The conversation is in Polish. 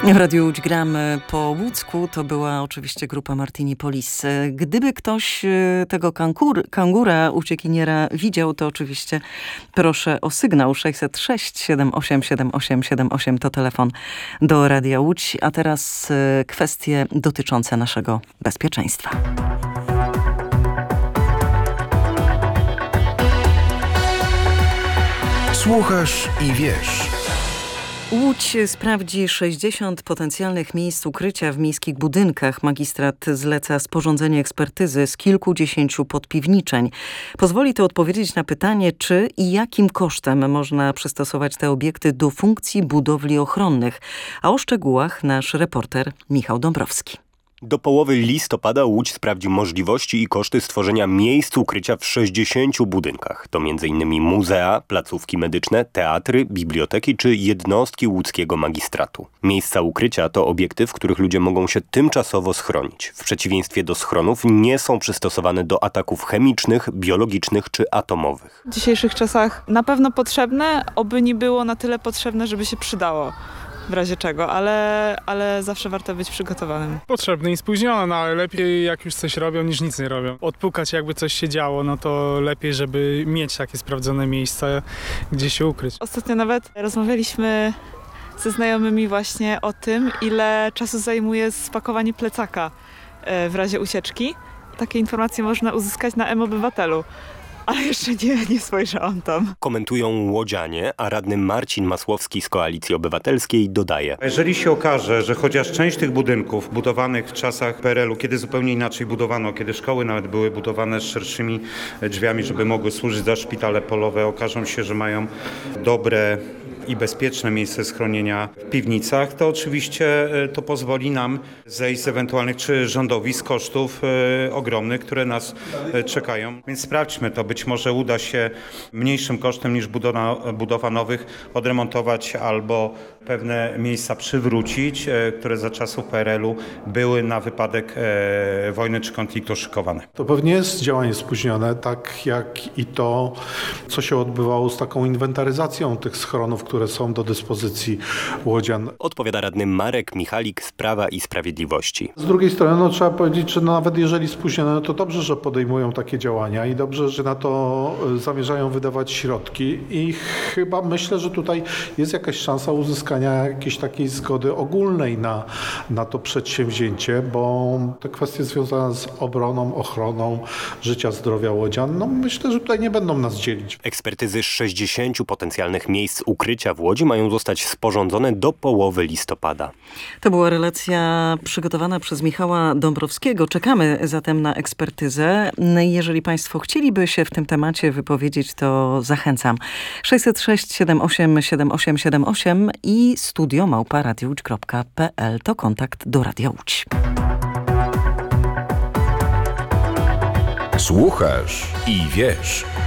W Radiu Łódź gramy po łódzku. To była oczywiście grupa Martini Police. Gdyby ktoś tego kangura, uciekiniera widział, to oczywiście proszę o sygnał 606 78 78 78 to telefon do Radia Łódź. A teraz kwestie dotyczące naszego bezpieczeństwa. Słuchasz i wiesz. Łódź sprawdzi 60 potencjalnych miejsc ukrycia w miejskich budynkach. Magistrat zleca sporządzenie ekspertyzy z kilkudziesięciu podpiwniczeń. Pozwoli to odpowiedzieć na pytanie, czy i jakim kosztem można przystosować te obiekty do funkcji budowli ochronnych. A o szczegółach nasz reporter Michał Dąbrowski. Do połowy listopada Łódź sprawdzi możliwości i koszty stworzenia miejsc ukrycia w 60 budynkach. To m.in. muzea, placówki medyczne, teatry, biblioteki czy jednostki łódzkiego magistratu. Miejsca ukrycia to obiekty, w których ludzie mogą się tymczasowo schronić. W przeciwieństwie do schronów nie są przystosowane do ataków chemicznych, biologicznych czy atomowych. W dzisiejszych czasach na pewno potrzebne, oby nie było na tyle potrzebne, żeby się przydało. W razie czego, ale zawsze warto być przygotowanym. Potrzebne i spóźnione, no ale lepiej jak już coś robią, niż nic nie robią. Odpukać jakby coś się działo, no to lepiej, żeby mieć takie sprawdzone miejsca, gdzie się ukryć. Ostatnio nawet rozmawialiśmy ze znajomymi właśnie o tym, ile czasu zajmuje spakowanie plecaka w razie ucieczki. Takie informacje można uzyskać na mObywatelu. Ale jeszcze nie spojrzałam tam. Komentują łodzianie, a radny Marcin Masłowski z Koalicji Obywatelskiej dodaje. Jeżeli się okaże, że chociaż część tych budynków budowanych w czasach PRL-u, kiedy zupełnie inaczej budowano, kiedy szkoły nawet były budowane z szerszymi drzwiami, żeby mogły służyć za szpitale polowe, okażą się, że mają dobre i bezpieczne miejsce schronienia w piwnicach, to oczywiście to pozwoli nam zejść z ewentualnych, czy rządowi, z kosztów ogromnych, które nas czekają. Więc sprawdźmy to. Być może uda się mniejszym kosztem niż budowa nowych odremontować albo pewne miejsca przywrócić, które za czasów PRL-u były na wypadek wojny czy konfliktu szykowane. To pewnie jest działanie spóźnione, tak jak i to, co się odbywało z taką inwentaryzacją tych schronów, które są do dyspozycji łodzian. Odpowiada radny Marek Michalik z Prawa i Sprawiedliwości. Z drugiej strony trzeba powiedzieć, że nawet jeżeli spóźnione, to dobrze, że podejmują takie działania i dobrze, że na to zamierzają wydawać środki i chyba myślę, że tutaj jest jakaś szansa uzyskania jakiejś takiej zgody ogólnej na to przedsięwzięcie, bo te kwestie związane z obroną, ochroną życia, zdrowia łodzian, no myślę, że tutaj nie będą nas dzielić. Ekspertyzy 60 potencjalnych miejsc ukrycia w Łodzi mają zostać sporządzone do połowy listopada. To była relacja przygotowana przez Michała Dąbrowskiego. Czekamy zatem na ekspertyzę. Jeżeli Państwo chcieliby się w tym temacie wypowiedzieć, to zachęcam. 606 78 7878 i studio@radiowodź.pl to kontakt do Radia Łódź. Słuchasz i wiesz.